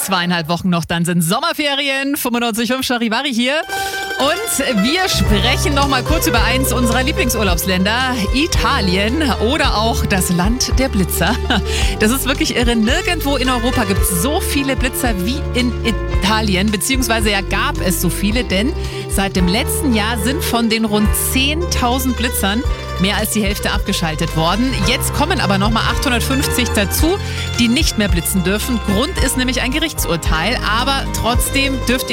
2,5 Wochen noch, dann sind Sommerferien. 95.5 Charivari hier. Und wir sprechen noch mal kurz über eins unserer Lieblingsurlaubsländer, Italien oder auch das Land der Blitzer. Das ist wirklich irre. Nirgendwo in Europa gibt es so viele Blitzer wie in Italien, beziehungsweise ja gab es so viele, denn seit dem letzten Jahr sind von den rund 10.000 Blitzern mehr als die Hälfte abgeschaltet worden. Jetzt kommen aber nochmal 850 dazu, die nicht mehr blitzen dürfen. Grund ist nämlich ein Gerichtsurteil, aber trotzdem dürft ihr